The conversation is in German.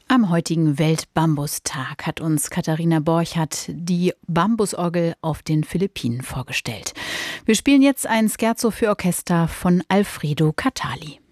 Am heutigen Weltbambustag hat uns Katharina Borchardt die Bambusorgel auf den Philippinen vorgestellt. Wir spielen jetzt ein Scherzo für Orchester von Alfredo Catali.